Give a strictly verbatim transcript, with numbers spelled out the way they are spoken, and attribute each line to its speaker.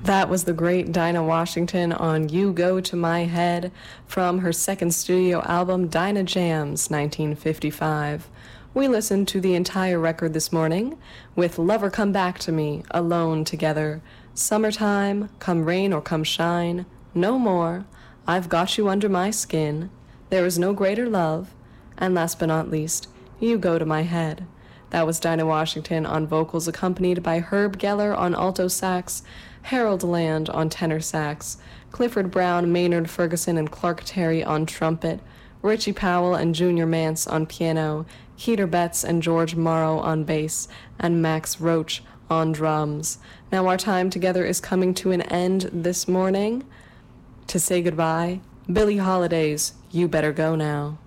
Speaker 1: That was the great Dinah Washington on You Go to My Head from her second studio album, Dinah Jams, nineteen fifty-five. We listened to the entire record this morning with Lover Come Back to Me, Alone Together, Summertime, Come Rain or Come Shine, No More, I've Got You Under My Skin, There Is No Greater Love, and last but not least, You Go to My Head. That was Dinah Washington on vocals, accompanied by Herb Geller on alto sax, Harold Land on tenor sax, Clifford Brown, Maynard Ferguson, and Clark Terry on trumpet, Richie Powell and Junior Mance on piano, Keeter Betts and George Morrow on bass, and Max Roach on drums. Now our time together is coming to an end this morning. To say goodbye, Billie Holiday's You Better Go Now.